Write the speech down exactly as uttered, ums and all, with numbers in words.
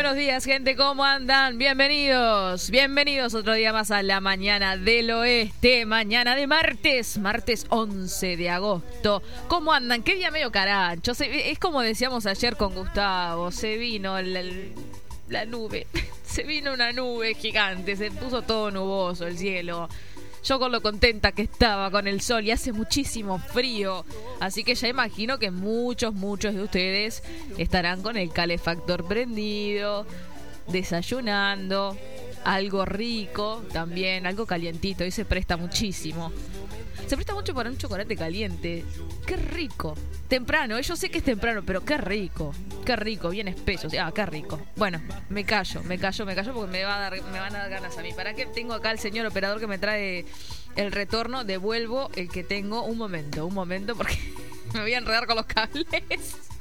buenos días, gente, ¿cómo andan? Bienvenidos, bienvenidos otro día más a la Mañana del Oeste, mañana de martes, martes once de agosto. ¿Cómo andan? Qué día medio carancho, se, es como decíamos ayer con Gustavo, se vino la, la nube, se vino una nube gigante, se puso todo nuboso el cielo. Yo con lo contenta que estaba con el sol y hace muchísimo frío. Así que ya imagino que muchos, muchos de ustedes estarán con el calefactor prendido, desayunando, algo rico también, algo calientito. Y se presta muchísimo. Se presta mucho para un chocolate caliente. ¡Qué rico! Temprano, yo sé que es temprano, pero qué rico. Qué rico, bien espeso. Ah, qué rico. Bueno, me callo, me callo, me callo porque me va a dar, me van a dar ganas a mí. ¿Para qué tengo acá el señor operador que me trae el retorno? Devuelvo el que tengo. Un momento, un momento, porque me voy a enredar con los cables.